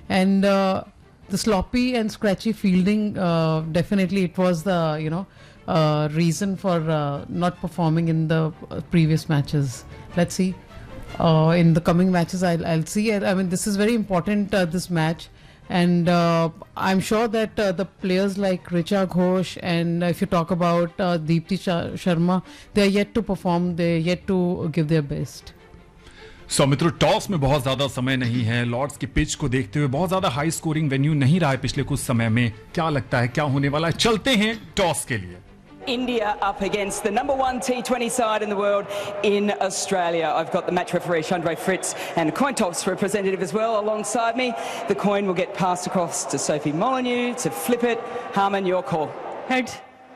and the sloppy and scratchy fielding, definitely it was the reason for not performing in the previous matches. Let's see. In the coming matches, I'll see. I mean, this is very important, this match. And I'm sure that the players like Richa Ghosh and if you talk about Deepti Sharma, they are yet to perform, they are yet to give their best. मित्रों, toss में बहुत ज्यादा समय नहीं है. Lord's की pitch को देखते हुए बहुत ज्यादा हाई स्कोरिंग वेन्यू नहीं रहा है पिछले कुछ समय में. क्या लगता है क्या होने वाला है? चलते हैं टॉस के लिए. India up against the number one T20 side in the world in Australia. I've got the match referee Chandra Fritz and coin toss representative as well alongside me. The coin will get passed across to Sophie Molyneux to flip it. Harman, your call. Heads.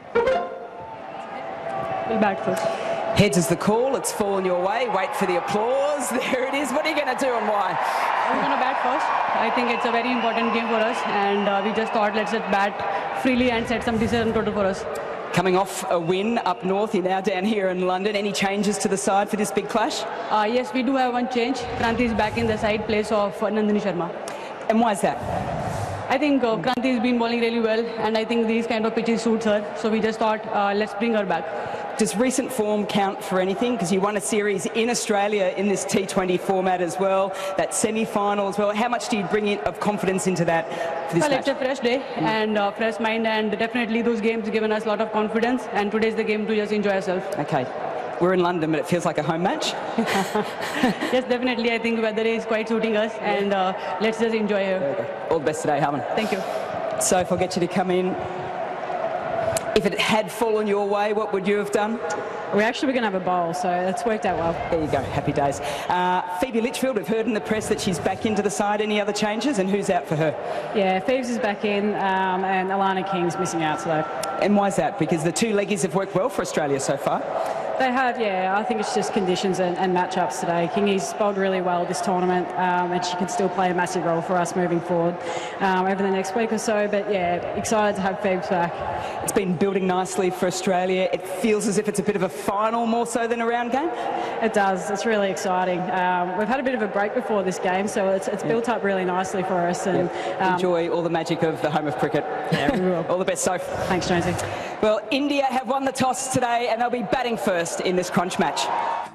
We'll bat first. Heads is the call. It's fallen your way. Wait for the applause. There it is. What are you going to do and why? We're going to bat first. I think it's a very important game for us, and we just thought let's just bat freely and set some decent total for us. Coming off a win up north, you're now down here in London. Any changes to the side for this big clash? Yes, we do have one change. Kranti is back in the side place of Nandini Sharma. And why is that? I think Kranti has been bowling really well, and I think these kind of pitches suits her. So we just thought let's bring her back. Does recent form count for anything? Because you won a series in Australia in this T20 format as well, that semi-final as well. How much do you bring in of confidence into that for this match? It's a fresh day and fresh mind, and definitely those games given us a lot of confidence, and today's the game to just enjoy ourselves. Okay. We're in London, but it feels like a home match. Yes, definitely. I think weather is quite suiting us, and let's just enjoy here. All the best today, Harman. Thank you. So if I'll get you to come in. If it had fallen your way, what would you have done? We actually were going to have a bowl, so it's worked out well. There you go, happy days. Phoebe Litchfield, we've heard in the press that she's back into the side. Any other changes, and who's out for her? Yeah, Phoebes is back in, and Alana King's missing out today. And why is that? Because the two leggies have worked well for Australia so far. They have, yeah. I think it's just conditions and matchups today. Kingy's bowled really well this tournament, and she can still play a massive role for us moving forward over the next week or so. But yeah, excited to have Phoebes back. It's been building nicely for Australia. It feels as if it's a bit of a final more so than a round game. It does. It's really exciting. We've had a bit of a break before this game, so it's built up really nicely for us. And enjoy all the magic of the home of cricket. Yeah, we will. All the best, Soph. Thanks, Jonesy. Well, India have won the toss today, and they'll be batting first in this crunch match.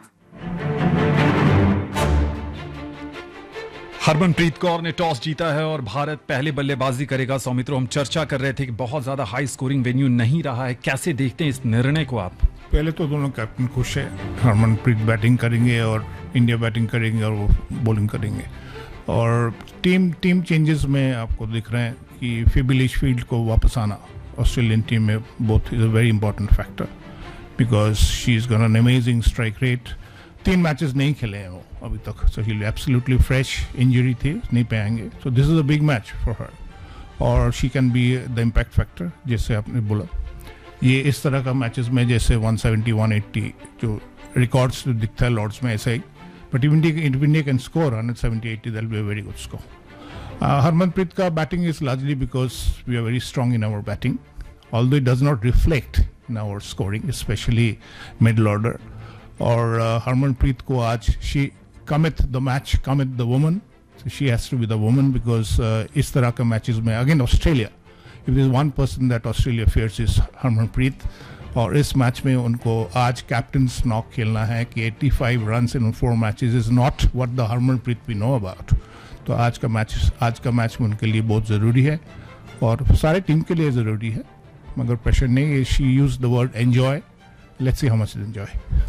Harmanpreet Kaur ने toss जीता है और भारत पहले बल्लेबाजी करेगा. सौमित्रों, हम चर्चा कर रहे थे कि बहुत ज्यादा हाई स्कोरिंग वेन्यू नहीं रहा है. कैसे देखते हैं इस निर्णय को आप? पहले तो दोनों कैप्टन खुश है. हरमनप्रीत बैटिंग करेंगे और इंडिया बैटिंग करेंगे और वो बॉलिंग करेंगे. और टीम चेंजेस में आपको दिख रहे हैं कि फिबी लिचफील्ड को वापस आना ऑस्ट्रेलियन टीम में both is a very important factor because she is got an amazing strike rate. 3 matches नहीं खेले हैं वो अभी तक, सो ही एब्सोल्युटली फ्रेश. इंजरी थी, नहीं पाएंगे. So this is a big match for her और she can be the impact factor. जैसे आपने बोला, ये इस तरह का मैचेस में जैसे 170 180 जो रिकॉर्ड्स दिखता है लॉर्ड्स में, ऐसा ही. But India can score 170 80, that will be a very good score. Harmanpreet का batting is largely because we are very strong in our batting, although it does not reflect in our scoring, specially middle order. और हरमनप्रीत को आज she commit the match, commit the woman. She has to be the woman because इस तरह के matches में again Australia, if there is one person that Australia fears is Harmanpreet. और इस match में उनको आज कैप्टन्स नॉक खेलना है कि 85 runs in 4 matches is not what the Harmanpreet we know about. तो आज का मैच में उनके लिए बहुत ज़रूरी है और सारे टीम के लिए ज़रूरी है, मगर प्रेशर नहीं. She use the word enjoy. Let's see how much enjoy.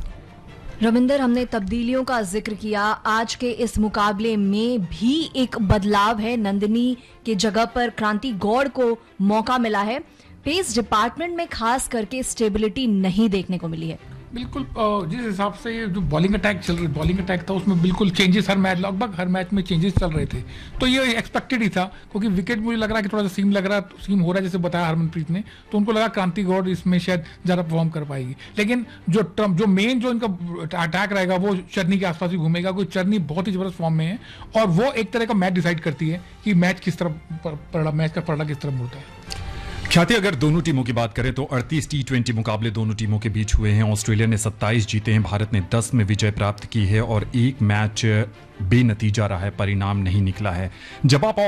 Ravinder, हमने तब्दीलियों का जिक्र किया. आज के इस मुकाबले में भी एक बदलाव है. नंदिनी के जगह पर क्रांति गौड़ को मौका मिला है. पेस डिपार्टमेंट में खास करके स्टेबिलिटी नहीं देखने को मिली है. बिल्कुल, जिस हिसाब से ये जो बॉलिंग अटैक था उसमें बिल्कुल चेंजेस लगभग हर मैच में चेंजेस चल रहे थे. तो ये एक्सपेक्टेड ही था, क्योंकि विकेट मुझे लग रहा है कि थोड़ा सा सीम हो रहा है, जैसे बताया हरमनप्रीत ने. तो उनको लगा क्रांति गौड़ इसमें शायद ज़्यादा परफॉर्म कर पाएगी. लेकिन जो मेन जो इनका अटैक रहेगा वो चरनी के आसपास ही घूमेगा, क्योंकि चरनी बहुत ही जबरदस्त फॉर्म में है और वो एक तरह का मैच डिसाइड करती है कि मैच किस तरफ मैच का पलड़ा किस तरफ मुड़ता है. ख्याति, अगर दोनों टीमों की बात करें तो 38 T20 मुकाबले दोनों टीमों के बीच हुए हैं. ऑस्ट्रेलिया ने 27 जीते हैं, भारत ने 10 में विजय प्राप्त की है और एक मैच बेनतीजा रहा है, परिणाम नहीं निकला है. जब आप